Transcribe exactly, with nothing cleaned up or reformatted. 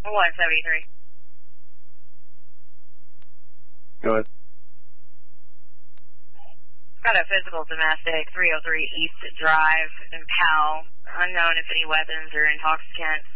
one seventy-three. Go ahead. Got a physical domestic, three oh three East Drive in Powell. Unknown if any weapons or intoxicants.